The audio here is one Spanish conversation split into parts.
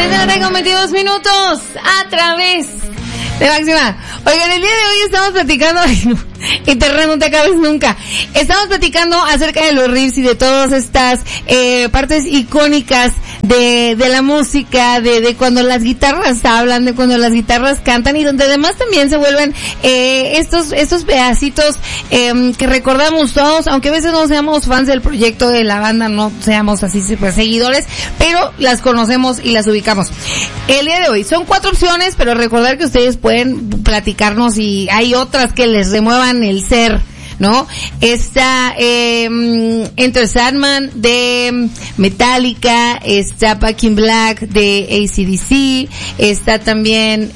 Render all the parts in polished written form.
con 22 minutos a través de Máxima. Oigan, el día de hoy estamos platicando, Internet no te acabes nunca. Estamos platicando acerca de los riffs y de todas estas partes icónicas de la música, de cuando las guitarras hablan, de cuando las guitarras cantan, y donde además también se vuelven estos pedacitos que recordamos todos, aunque a veces no seamos fans del proyecto de la banda, no seamos así super seguidores, pero las conocemos y las ubicamos. El día de hoy son 4 opciones, pero recordar que ustedes pueden platicarnos y hay otras que les remuevan el ser, ¿no? Está Enter Sandman de Metallica, está Back in Black de AC/DC, está también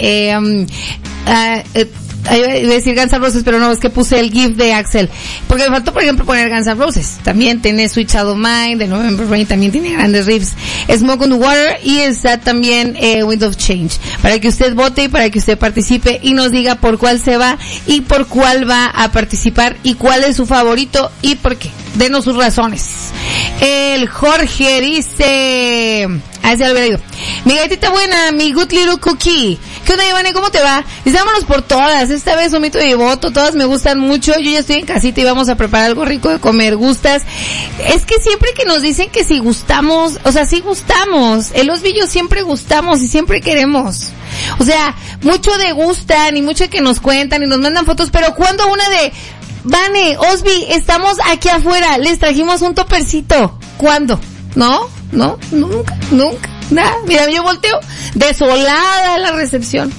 iba a decir Guns N' Roses, pero no, es que puse el GIF de Axel, porque me faltó, por ejemplo, poner Guns N' Roses. También tiene Sweet Child of Mine de November Rain, también tiene grandes riffs. Smoke on the Water, y está también Wind of Change, para que usted vote y para que usted participe y nos diga por cuál se va y por cuál va a participar y cuál es su favorito y por qué. Denos sus razones. El Jorge dice, se lo hubiera ido. Mi gatita buena, mi good little cookie. ¿Qué onda, Ivane? ¿Cómo te va? Dice, vámonos por todas. Esta vez omito mi voto. Todas me gustan mucho. Yo ya estoy en casita y vamos a preparar algo rico de comer. ¿Gustas? Es que siempre que nos dicen que si gustamos, o sea, sí gustamos. En los villos siempre gustamos y siempre queremos. O sea, mucho de gustan y mucho que nos cuentan y nos mandan fotos, pero cuando una de, Vane, Osby, estamos aquí afuera, les trajimos un topercito. ¿Cuándo? ¿No? Nunca. Nada. Mira, yo volteo, desolada la recepción.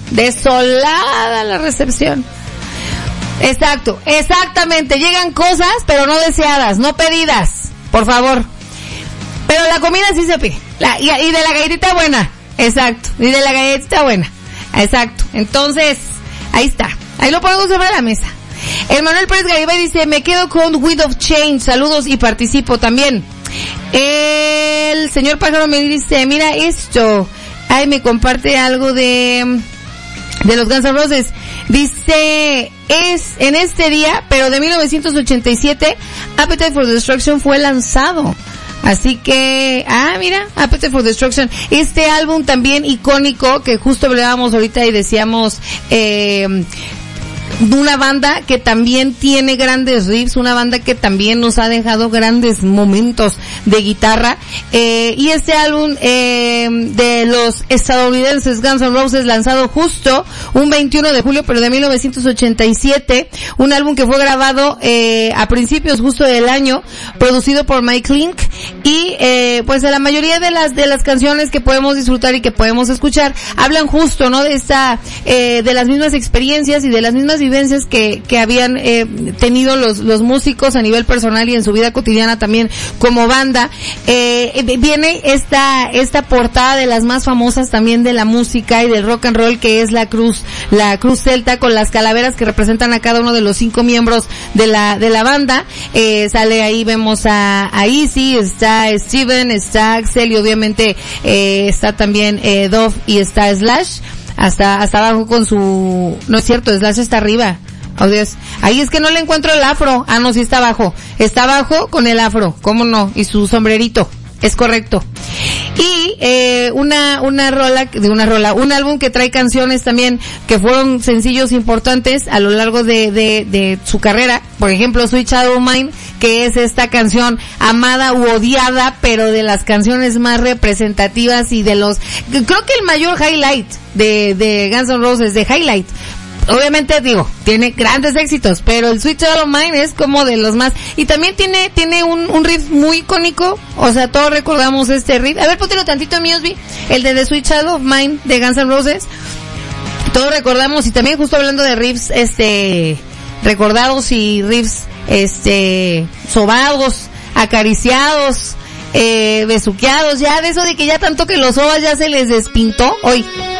Exacto, exactamente. Llegan cosas, pero no deseadas, no pedidas, por favor. Pero la comida sí se pide. Y de la galletita buena. Exacto. Y de la galletita buena. Exacto. Entonces, ahí está. Ahí lo ponemos sobre la mesa. El Manuel Pérez Garibay dice, me quedo con Wind of Change. Saludos y participo también. El señor Pájaro me dice, mira esto. Ay, me comparte algo de los Guns N' Roses. Dice, es en este día, pero de 1987, Appetite for Destruction fue lanzado. Así que, mira, Appetite for Destruction. Este álbum también icónico que justo hablábamos ahorita y decíamos, de una banda que también tiene grandes riffs, una banda que también nos ha dejado grandes momentos de guitarra, y este álbum de los estadounidenses Guns N' Roses, lanzado justo un 21 de julio, pero de 1987, un álbum que fue grabado a principios justo del año, producido por Mike Link, y pues de la mayoría de las canciones que podemos disfrutar y que podemos escuchar hablan justo, ¿no?, de de las mismas experiencias y de las mismas vivencias que habían tenido los músicos a nivel personal y en su vida cotidiana también como banda. Viene esta portada de las más famosas también de la música y del rock and roll, que es la cruz celta con las calaveras que representan a cada uno de los 5 miembros de la banda. Sale ahí, vemos a Izzy, está Steven, está Axel y obviamente está también Dove y está Slash. Hasta abajo con su... No es cierto, Slash está arriba. Oh, Dios. Ahí es que no le encuentro el afro. No, sí está abajo. Está abajo con el afro. ¿Cómo no? Y su sombrerito. Es correcto. Y un álbum que trae canciones también que fueron sencillos importantes a lo largo de su carrera. Por ejemplo, Sweet Child of Mine, que es esta canción amada u odiada, pero de las canciones más representativas y creo que el mayor highlight de Guns N' Roses, de highlight. Obviamente, tiene grandes éxitos, pero el Sweet Child of Mine es como de los más, y también tiene un riff muy icónico, o sea, todos recordamos este riff. A ver, póntelo tantito, Osby, el de The Sweet Child of Mine de Guns N' Roses. Todos recordamos, y también justo hablando de riffs, recordados y riffs, sobados, acariciados, besuqueados, ya de eso de que ya tanto que los sobas ya se les despintó. Hoy,